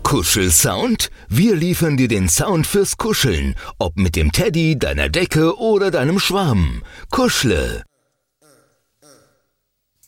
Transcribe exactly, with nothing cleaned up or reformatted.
Kuschelsound? Wir liefern dir den Sound fürs Kuscheln, ob mit dem Teddy, deiner Decke oder deinem Schwamm. Kuschle.